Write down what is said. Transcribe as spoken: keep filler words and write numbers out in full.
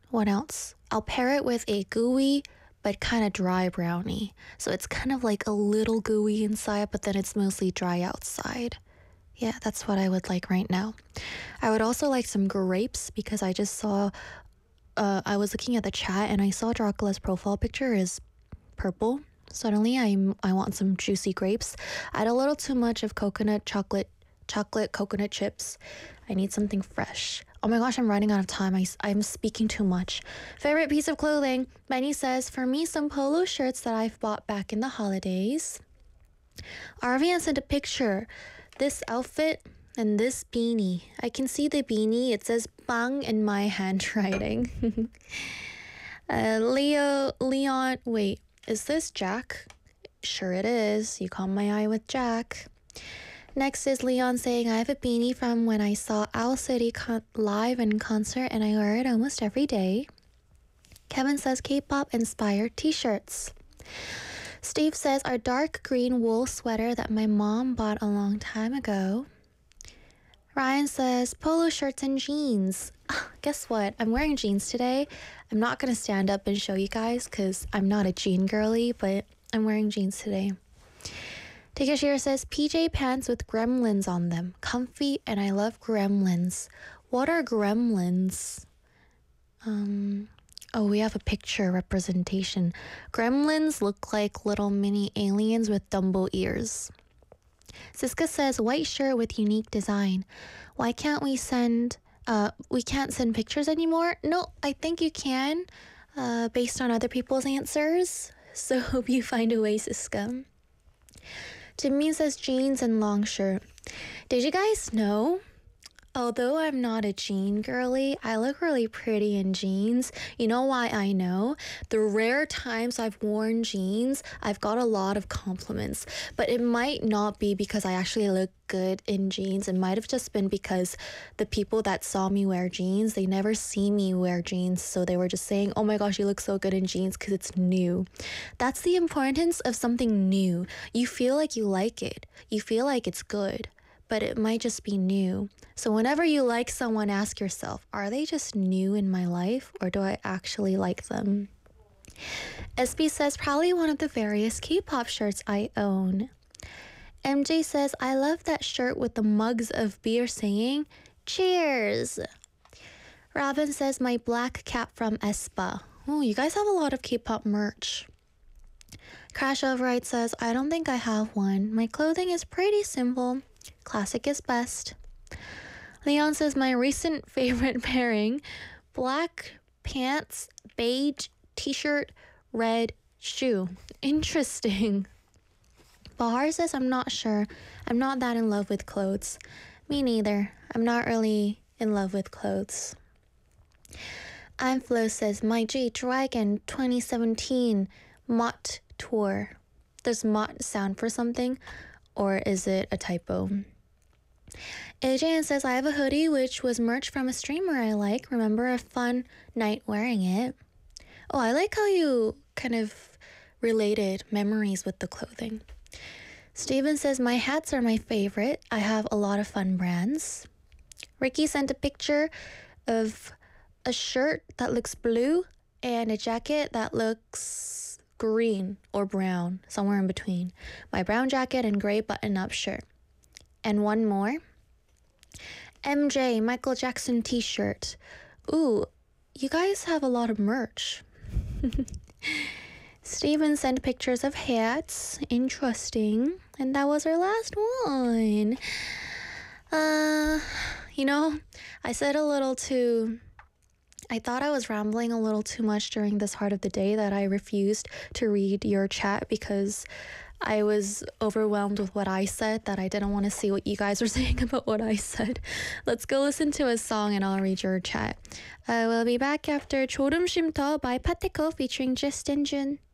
What else? I'll pair it with a gooey but kind of dry brownie. So it's kind of like a little gooey inside, but then it's mostly dry outside. Yeah, that's what I would like right now. I would also like some grapes because I just saw, uh, I was looking at the chat and I saw Dracula's profile picture is purple. Suddenly I'm, I want some juicy grapes. I had a little too much of coconut chocolate, chocolate coconut chips. I need something fresh. Oh my gosh, I'm running out of time. I, I'm speaking too much. Favorite piece of clothing? Benny says, for me, some polo shirts that I've bought back in the holidays. Arvian sent a picture. This outfit and this beanie. I can see the beanie. It says bang in my handwriting. uh, Leo, Leon, wait, is this Jack? Sure it is. You caught my eye with Jack. Next is Leon saying, I have a beanie from when I saw Owl City con- live in concert and I wear it almost every day. Kevin says K-pop inspired t-shirts. Steve says, our dark green wool sweater that my mom bought a long time ago. Ryan says, polo shirts and jeans. Guess what? I'm wearing jeans today. I'm not going to stand up and show you guys because I'm not a jean girly, but I'm wearing jeans today. Takashira says, P J pants with gremlins on them. Comfy, and I love gremlins. What are gremlins? Um... Oh, we have a picture representation. Gremlins look like little mini aliens with Dumbo ears. Siska says, white shirt with unique design. Why can't we send, uh, we can't send pictures anymore? No, I think you can, uh, based on other people's answers. So hope you find a way, Siska. Jimmy says jeans and long shirt. Did you guys know? Although I'm not a jean girly, I look really pretty in jeans. You know why I know? The rare times I've worn jeans, I've got a lot of compliments. But it might not be because I actually look good in jeans. It might have just been because the people that saw me wear jeans, they never see me wear jeans. So they were just saying, oh my gosh, you look so good in jeans because it's new. That's the importance of something new. You feel like you like it. You feel like it's good. But it might just be new. So whenever you like someone, ask yourself, are they just new in my life or do I actually like them? S B says, probably one of the various K-pop shirts I own. M J says, I love that shirt with the mugs of beer saying, cheers. Robin says, my black cap from aespa. Oh, you guys have a lot of K-pop merch. Crash Override says, I don't think I have one. My clothing is pretty simple. Classic is best. Leon says, my recent favorite pairing, black pants, beige t-shirt, red shoe. Interesting. Bahar says, I'm not sure. I'm not that in love with clothes. Me neither. I'm not really in love with clothes. I'm Flo says, my G-Dragon twenty seventeen Mott tour. Does Mott sound for something? Or is it a typo? A J N says, I have a hoodie which was merch from a streamer I like. Remember a fun night wearing it. Oh, I like how you kind of related memories with the clothing. Steven says, my hats are my favorite. I have a lot of fun brands. Ricky sent a picture of a shirt that looks blue and a jacket that looks green or brown, somewhere in between. My brown jacket and gray button-up shirt. And one more. M J, Michael Jackson t-shirt. Ooh, you guys have a lot of merch. Steven sent pictures of hats. Interesting. And that was our last one. Uh, you know, I said a little too... I thought I was rambling a little too much during this part of the day that I refused to read your chat because I was overwhelmed with what I said, that I didn't want to see what you guys were saying about what I said. Let's go listen to a song and I'll read your chat. Uh, we'll be back after 조름 쉼터 by Pateko featuring Justin Jun.